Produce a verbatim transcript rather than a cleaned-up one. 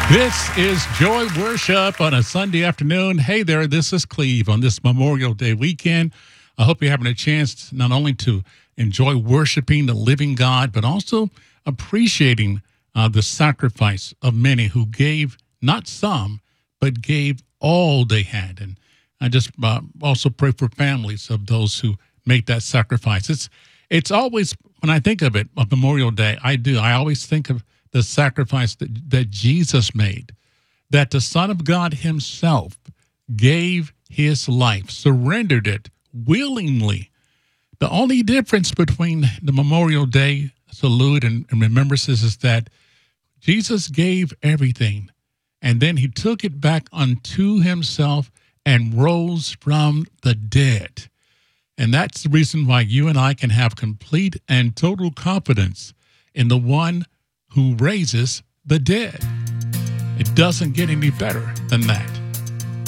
This is Joy Worship on a Sunday afternoon. Hey there, this is Cleve on this Memorial Day weekend. I hope you're having a chance not only to enjoy worshiping the living God, but also appreciating uh, the sacrifice of many who gave not some, but gave all they had. And I just uh, also pray for families of those who make that sacrifice. It's it's always, when I think of it, of Memorial Day, I do. I always think of the sacrifice that, that Jesus made, that the Son of God himself gave his life, surrendered it willingly. The only difference between the Memorial Day salute and, and remembrances is that Jesus gave everything, and then he took it back unto himself and rose from the dead. And that's the reason why you and I can have complete and total confidence in the one who raises the dead. It doesn't get any better than that.